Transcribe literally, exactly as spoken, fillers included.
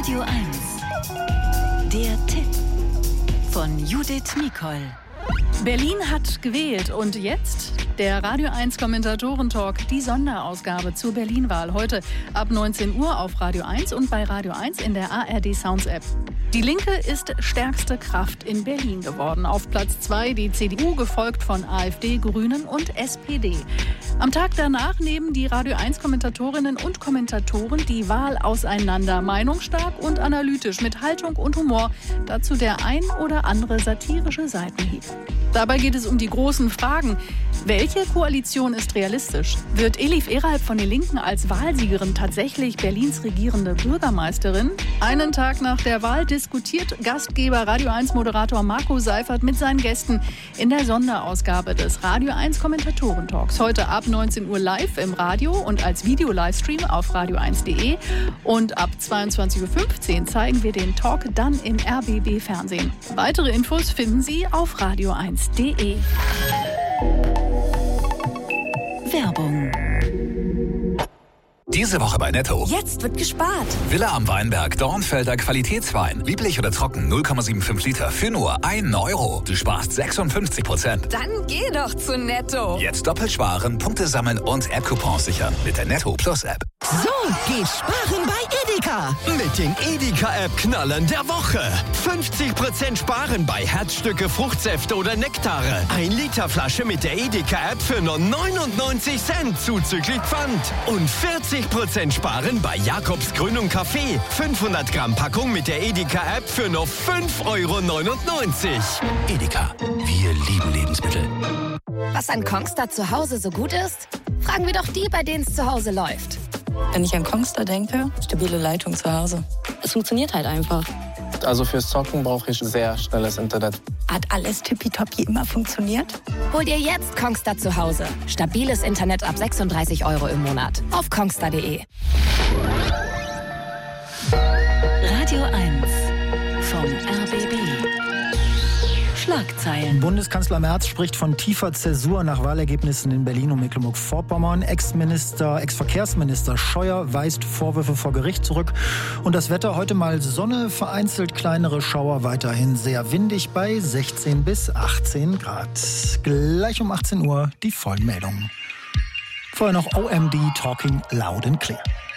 Radio eins. Der Tipp von Judith Mikol. Berlin hat gewählt und jetzt der Radio eins Kommentatoren-Talk, die Sonderausgabe zur Berlin-Wahl. Heute ab neunzehn Uhr auf Radio eins und bei Radio eins in der A R D Sounds App. Die Linke ist stärkste Kraft in Berlin geworden. Auf Platz zwei die C D U, gefolgt von AfD, Grünen und S P D. Am Tag danach nehmen die Radio eins Kommentatorinnen und Kommentatoren die Wahl auseinander. Meinungsstark und analytisch, mit Haltung und Humor. Dazu der ein oder andere satirische Seitenhieb. Dabei geht es um die großen Fragen. Welche Koalition ist realistisch? Wird Elif Eralp von den Linken als Wahlsiegerin tatsächlich Berlins regierende Bürgermeisterin? Einen Tag nach der Wahl diskutiert Gastgeber Radio eins Moderator Marco Seifert mit seinen Gästen in der Sonderausgabe des Radio eins Kommentatoren-Talks. Heute ab neunzehn Uhr live im Radio und als Video-Livestream auf radio eins punkt de. Und ab zweiundzwanzig Uhr fünfzehn zeigen wir den Talk dann im R B B-Fernsehen. Weitere Infos finden Sie auf radio eins punkt de. Werbung. Diese Woche bei Netto. Jetzt wird gespart. Villa am Weinberg, Dornfelder Qualitätswein. Lieblich oder trocken, null Komma fünfundsiebzig Liter für nur einen Euro. Du sparst sechsundfünfzig Prozent. Dann geh doch zu Netto. Jetzt doppelt sparen, Punkte sammeln und App-Coupons sichern mit der Netto Plus App. So geht sparen bei Edeka. Mit den Edeka-App-Knallern der Woche. fünfzig Prozent sparen bei Herzstücke, Fruchtsäfte oder Nektare. ein Liter Flasche mit der Edeka-App für nur neunundneunzig Cent zuzüglich Pfand. Und vierzig Prozent sparen bei Jakobs Grün und Kaffee. fünfhundert Gramm Packung mit der Edeka-App für nur fünf Euro neunundneunzig. Edeka, wir lieben Lebensmittel. Was an Kongstar zu Hause so gut ist? Fragen wir doch die, bei denen es zu Hause läuft. Wenn ich an Kongstar denke, stabile Leitung zu Hause. Es funktioniert halt einfach. Also fürs Zocken brauche ich sehr schnelles Internet. Hat alles tippitoppi immer funktioniert? Hol dir jetzt Kongstar zu Hause. Stabiles Internet ab sechsunddreißig Euro im Monat. Auf kongstar punkt de. Radio eins vom R B B. Schlagzeilen. Bundeskanzler Merz spricht von tiefer Zäsur nach Wahlergebnissen in Berlin und Mecklenburg-Vorpommern. Ex-Minister, Ex-Verkehrsminister Scheuer weist Vorwürfe vor Gericht zurück. Und das Wetter: heute mal Sonne, vereinzelt kleinere Schauer, weiterhin sehr windig bei sechzehn bis achtzehn Grad. Gleich um achtzehn Uhr die vollen Meldungen. Vorher noch O M D Talking Loud and Clear.